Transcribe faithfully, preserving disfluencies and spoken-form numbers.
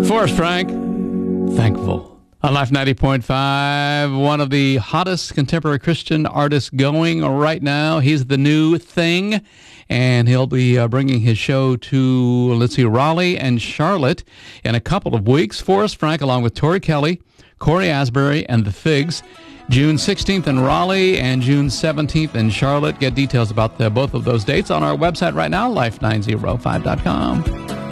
Forrest Frank, Thankful. On Life ninety point five, one of the hottest contemporary Christian artists going right now. He's the new thing, and he'll be uh, bringing his show to, let's see, Raleigh and Charlotte in a couple of weeks. Forrest Frank, along with Tori Kelly, Corey Asbury, and the Figs. June sixteenth in Raleigh and June seventeenth in Charlotte. Get details about the, both of those dates on our website right now, life nine oh five dot com.